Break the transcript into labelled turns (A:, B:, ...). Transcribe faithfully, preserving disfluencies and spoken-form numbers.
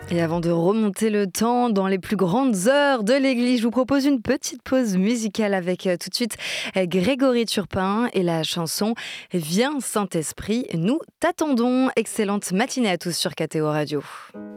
A: Et avant de remonter le temps dans les plus grandes heures de l'église, je vous propose une petite pause musicale avec euh, tout de suite euh, Grégory Turpin et la chanson Viens Saint-Esprit, nous t'attendons. Excellente matinée à tous sur K T O Radio.